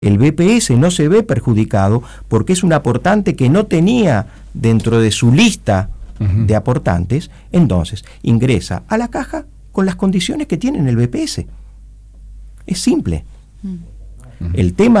El BPS no se ve perjudicado porque es un aportante que no tenía dentro de su lista de aportantes, entonces ingresa a la caja con las condiciones que tiene en el BPS. Es simple. El tema